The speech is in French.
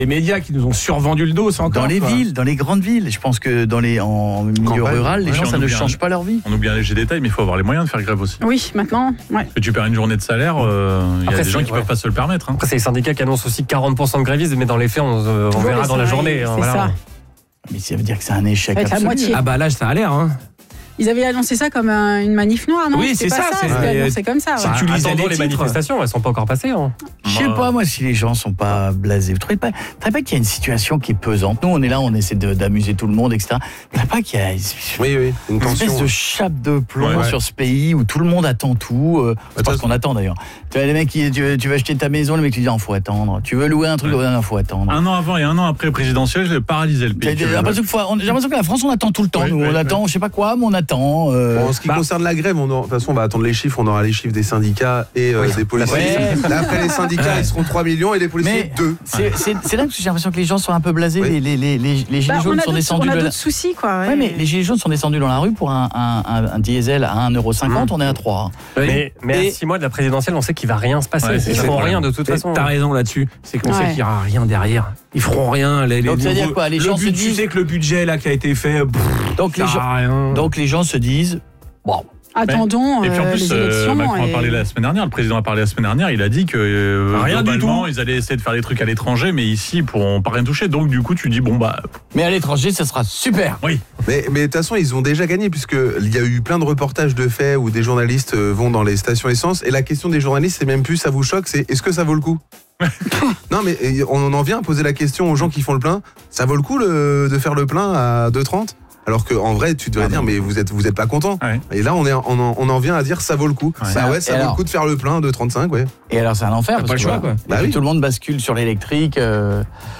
les médias qui nous ont survendu le dos, c'est encore. Dans les villes, dans les grandes villes. Je pense que en milieu rural, les gens, ça ne change pas leur vie. On oublie un léger détail, mais il faut avoir les moyens de faire grève aussi. Oui, maintenant, ouais. Parce que tu perds une journée de salaire, il y a des gens qui ne peuvent pas se le permettre. Après, c'est les syndicats qui annoncent aussi 40% de grévistes, mais dans les faits, on verra dans la journée. C'est ça. Mais ça veut dire que c'est un échec Avec la absolu. moitié. Ah bah là, ça a l'air. Hein. Ils avaient annoncé ça comme une manif noire, non? Oui, c'est pas ça, C'était annoncé comme ça. Si Ouais. tu lisais Attendons les les titres. manifestations, elles sont pas encore passées. Hein. Je sais pas, moi, si les gens sont pas blasés. Vous trouvez pas qu'il y a une situation qui est pesante? Nous, on est là, on essaie d'amuser tout le monde, etc. Vous trouvez pas qu'il y a une une espèce tension. de chape de plomb Ouais. sur ce pays où tout le monde attend tout? C'est pas ce qu'on attend d'ailleurs. Tu vois, les mecs, tu veux acheter ta maison, le mec te dit, faut attendre. Tu veux louer un truc, faut attendre. Un an avant et un an après le présidentiel, je l'ai paralysé le pays. J'ai l'impression que la France, on attend tout le temps. Nous, on attend, je sais pas quoi, mais on attend. Bon, en ce qui concerne la grève, de toute façon, on va attendre les chiffres. On aura les chiffres des syndicats et des policiers. Ouais. Là, après, les syndicats, ils seront 3 millions et les policiers, 2. C'est là que j'ai l'impression que les gens sont un peu blasés. Oui. Les gilets jaunes sont descendus. On a d'autres soucis, quoi. Ouais, mais les gilets jaunes sont descendus dans la rue pour un diesel à 1,50€, on est à 3. Mais à 6 mois de la présidentielle, on sait qu'il va rien se passer. Ouais, Ils feront rien de toute façon. T'as raison là-dessus. C'est qu'on sait Ouais. qu'il n'y aura rien derrière. Ils feront rien. Donc, ça veut dire quoi? Les gens se Tu disent- sais que le budget là qui a été fait. Donc les gens se disent, bon. Attendons Et puis en plus, les élections. Macron a parlé la semaine dernière, le président a parlé la semaine dernière, il a dit que Rien du globalement, tout. ils allaient essayer de faire des trucs à l'étranger, mais ici, ils pourront pas rien toucher. Donc du coup, tu dis, Mais à l'étranger, ça sera super. oui. Mais de toute façon, ils ont déjà gagné, puisqu'il y a eu plein de reportages de faits où des journalistes vont dans les stations essence. Et la question des journalistes, c'est même plus ça vous choque, c'est est-ce que ça vaut le coup? Non, mais on en vient à poser la question aux gens qui font le plein. Ça vaut le coup de faire le plein à 2,30? Alors qu'en vrai, tu devrais dire, mais vous êtes pas content. Ouais. Et là, on en vient à dire, ça vaut le coup. Ouais. Ça vaut le coup de faire le plein à 2,35, ouais. Et alors c'est un enfer. T'as parce pas le que choix, voilà. quoi. Bah oui. Tout le monde bascule sur l'électrique.